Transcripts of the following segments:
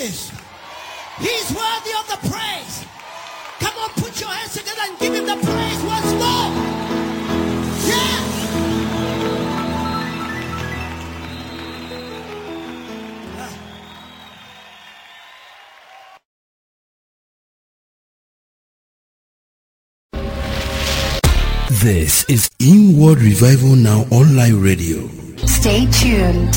praise. He's worthy of the praise. Come on, put your hands together and give him the praise once more. Yeah. This is Inward Revival Now Online Radio. Stay tuned.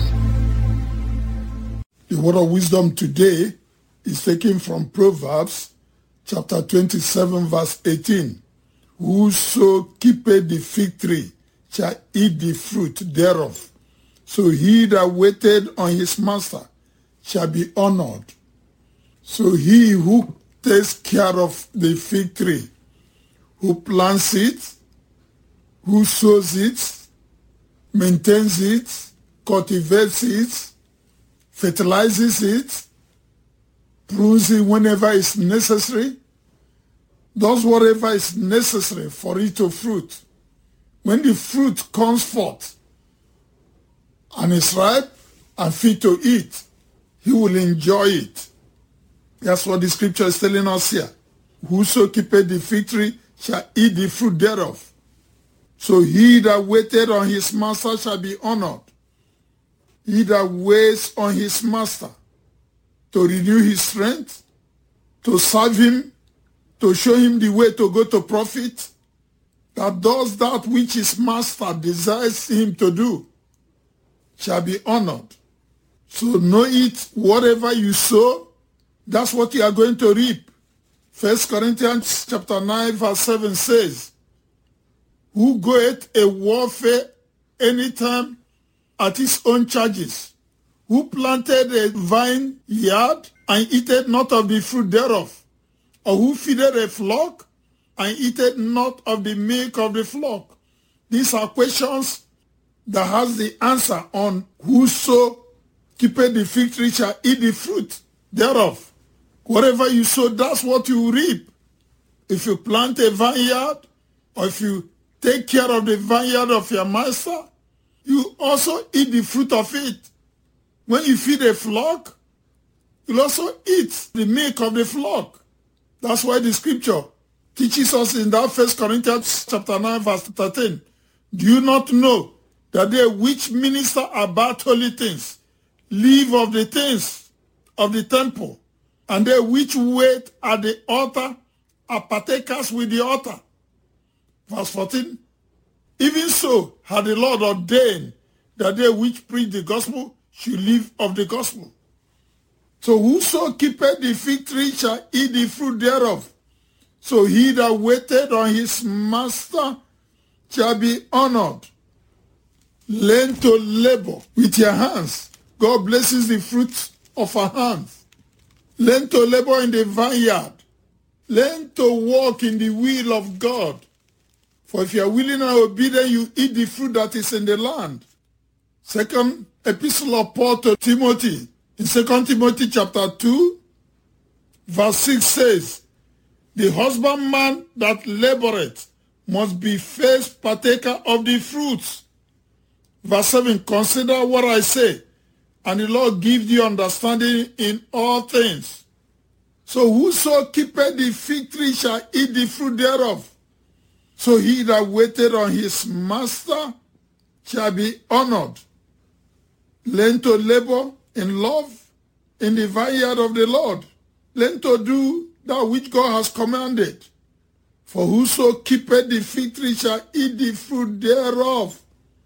The word of wisdom today is taken from Proverbs chapter 27 verse 18. Whoso keepeth the fig tree shall eat the fruit thereof. So he that waited on his master shall be honored. So he who takes care of the fig tree, who plants it, who sows it, maintains it, cultivates it, fertilizes it, prunes it whenever it's necessary, does whatever is necessary for it to fruit. When the fruit comes forth and is ripe and fit to eat, he will enjoy it. That's what the scripture is telling us here. Whoso keepeth the fig tree shall eat the fruit thereof. So he that waited on his master shall be honored. He that waits on his master to renew his strength, to serve him, to show him the way to go to profit, that does that which his master desires him to do, shall be honored. So know it, whatever you sow, that's what you are going to reap. 1 Corinthians chapter 9 verse 7 says, who goeth a warfare anytime at his own charges, who planted a vine yard and eateth not of the fruit thereof, or who feedeth a flock and eateth not of the milk of the flock. These are questions that has the answer on whoso keepeth the fig tree shall eat the fruit thereof. Whatever you sow, that's what you reap. If you plant a vineyard, or if you take care of the vineyard of your master, you also eat the fruit of it. When you feed a flock, you'll also eat the milk of the flock. That's why the scripture teaches us in that 1 Corinthians chapter 9 verse 13. Do you not know that they which minister about holy things live of the things of the temple, and they which wait at the altar are partakers with the altar? Verse 14, even so had the Lord ordained that they which preach the gospel should live of the gospel. So whoso keepeth the fig tree shall eat the fruit thereof. So he that waited on his master shall be honored. Learn to labor with your hands. God blesses the fruit of our hands. Learn to labor in the vineyard. Learn to walk in the will of God. For if you are willing and obedient, you eat the fruit that is in the land. Second epistle of Paul to Timothy, in 2 Timothy chapter 2, verse 6 says, the husbandman that laboreth must be first partaker of the fruits. Verse 7, consider what I say, and the Lord give you understanding in all things. So whoso keepeth the fig tree shall eat the fruit thereof. So he that waited on his master shall be honored. Learn to labor in love in the vineyard of the Lord. Learn to do that which God has commanded. For whoso keepeth the fig tree shall eat the fruit thereof.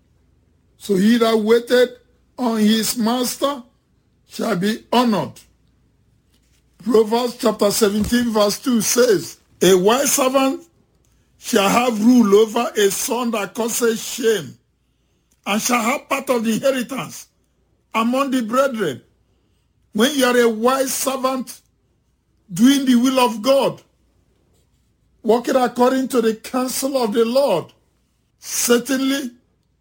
So he that waited on his master shall be honored. Proverbs chapter 17 verse 2 says, a wise servant shall have rule over a son that causes shame, and shall have part of the inheritance among the brethren. When you are a wise servant doing the will of God, walking according to the counsel of the Lord, certainly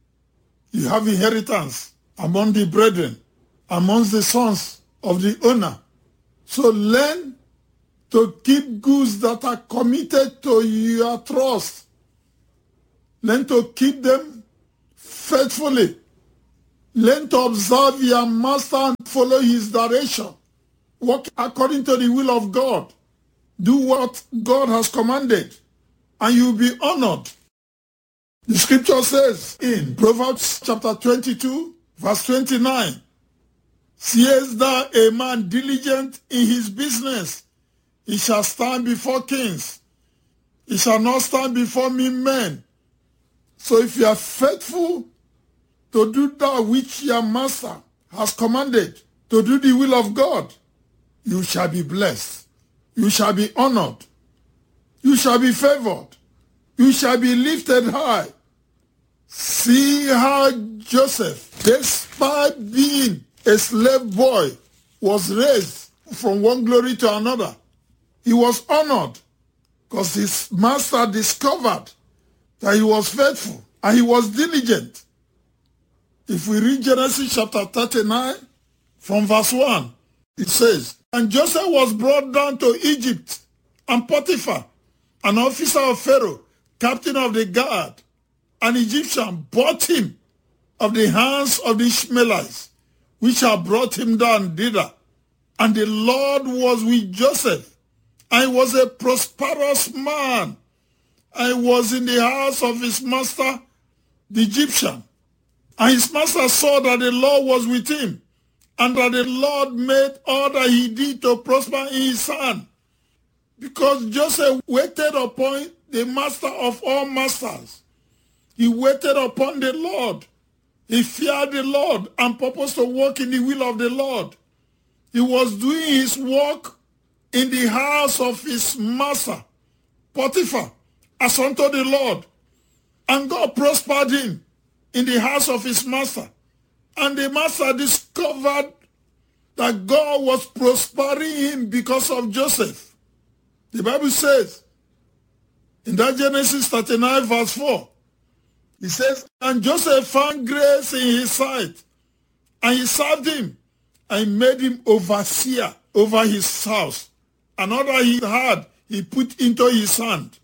you have inheritance among the brethren, amongst the sons of the owner. So learn to keep goods that are committed to your trust. Learn to keep them faithfully. Learn to observe your master and follow his direction. Walk according to the will of God. Do what God has commanded, and you'll be honored. The scripture says in Proverbs chapter 22, verse 29, "Seest thou a man diligent in his business? He shall stand before kings. He shall not stand before mean men." So if you are faithful to do that which your master has commanded, to do the will of God, you shall be blessed. You shall be honored. You shall be favored. You shall be lifted high. See how Joseph, despite being a slave boy, was raised from one glory to another. He was honored because his master discovered that he was faithful and he was diligent. If we read Genesis chapter 39 from verse 1, it says, "And Joseph was brought down to Egypt, and Potiphar, an officer of Pharaoh, captain of the guard, an Egyptian, bought him of the hands of the Ishmaelites, which had brought him down thither. And the Lord was with Joseph, and he was a prosperous man, and he was in the house of his master, the Egyptian. And his master saw that the Lord was with him, and that the Lord made all that he did to prosper in his hand. Because Joseph waited upon the master of all masters. He waited upon the Lord. He feared the Lord and purposed to walk in the will of the Lord. He was doing his work in the house of his master, Potiphar, as unto the Lord. And God prospered him in the house of his master. And the master discovered that God was prospering him because of Joseph. The Bible says in that Genesis 39 verse 4, it says, "And Joseph found grace in his sight, and he served him, and made him overseer over his house. And all that he had, he put into his hand."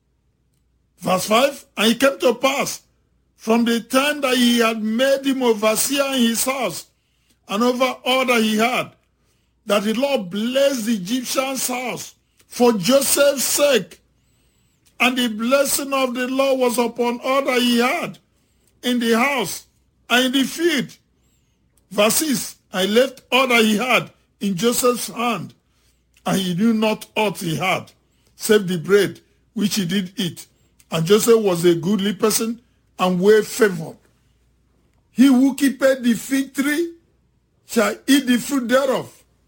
Verse 5, "And it came to pass, from the time that he had made him overseer in his house, and over all that he had, that the Lord blessed the Egyptian's house for Joseph's sake. And the blessing of the Lord was upon all that he had in the house and in the field." Verse 6, "I left all that he had in Joseph's hand, and he knew not aught he had, save the bread which he did eat. And Joseph was a goodly person and well favored. He who keepeth the fig tree shall eat the fruit thereof."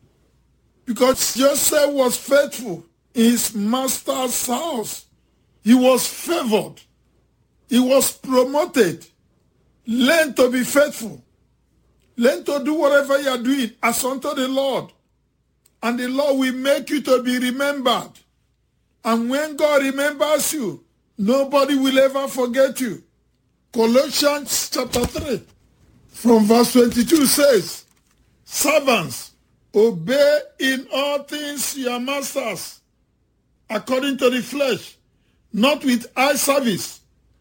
Because Joseph was faithful in his master's house. He was favored. He was promoted. Learn to be faithful. Learn to do whatever you are doing as unto the Lord. And the Lord will make you to be remembered. And when God remembers you, nobody will ever forget you. Colossians chapter 3 from verse 22 says, "Servants, obey in all things your masters, according to the flesh, not with eye service,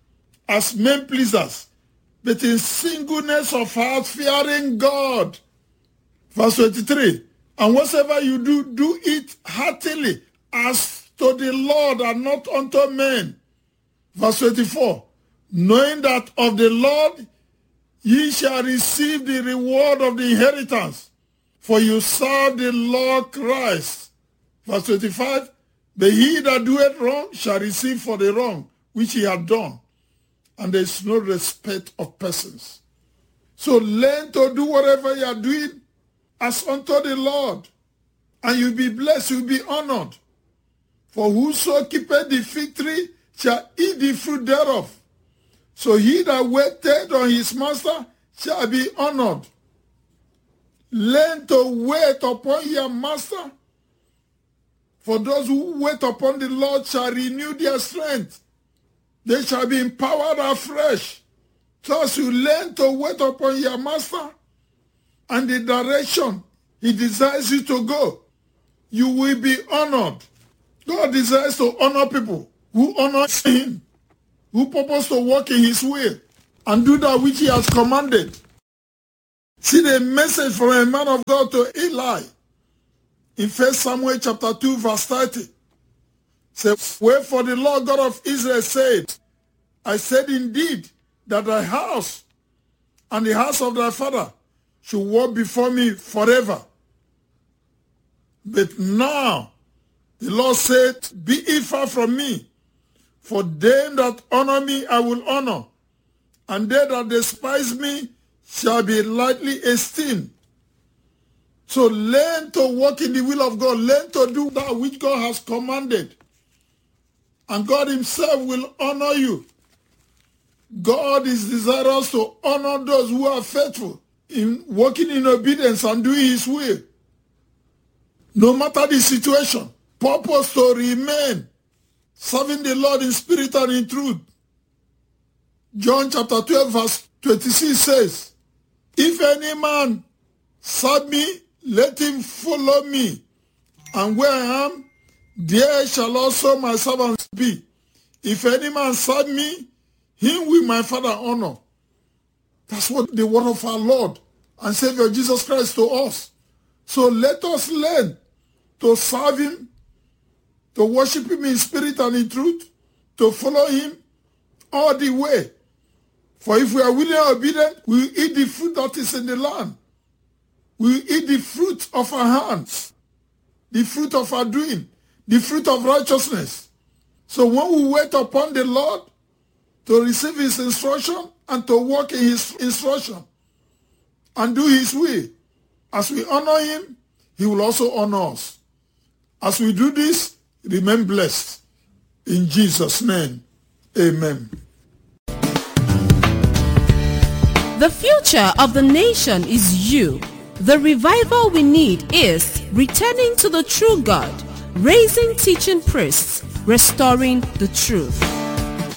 as men pleasers, but in singleness of heart, fearing God." Verse 23, "And whatsoever you do, do it heartily, as to the Lord and not unto men." Verse 24, "Knowing that of the Lord ye shall receive the reward of the inheritance, for you serve the Lord Christ." Verse 25, "But he that doeth wrong shall receive for the wrong which he hath done, and there is no respect of persons." So learn to do whatever you are doing as unto the Lord, and you'll be blessed, you'll be honored. "For whoso keepeth the fig tree shall eat the fruit thereof. So he that waited on his master shall be honored." Learn to wait upon your master. "For those who wait upon the Lord shall renew their strength. They shall be empowered afresh." Thus you learn to wait upon your master and the direction he desires you to go. You will be honored. God desires to honor people who honor him, who purpose to walk in his way and do that which he has commanded. See the message from a man of God to Eli. in 1 Samuel chapter 2 verse 30. Say, wherefore the Lord God of Israel said, I said indeed that thy house and the house of thy father should walk before me forever. But now the Lord said, be it far from me, for them that honor me I will honor, and they that despise me shall be lightly esteemed. So learn to walk in the will of God. Learn to do that which God has commanded. And God himself will honor you. God is desirous to honor those who are faithful in walking in obedience and doing his will. No matter the situation, purpose to remain serving the Lord in spirit and in truth. John chapter 12 verse 26 says, if any man serve me, let him follow me, and where I am, there shall also my servants be. If any man serve me, him will my Father honor. That's what the word of our Lord and Savior Jesus Christ to us. So let us learn to serve him, to worship him in spirit and in truth, to follow him all the way. For if we are willing and obedient, we will eat the fruit that is in the land. We will eat the fruit of our hands, the fruit of our doing, the fruit of righteousness. So when we wait upon the Lord to receive his instruction and to walk in his instruction and do his will, as we honor him, he will also honor us. As we do this, remain blessed. In Jesus' name, amen. The future of the nation is you. The revival we need is returning to the true God, raising teaching priests, restoring the truth.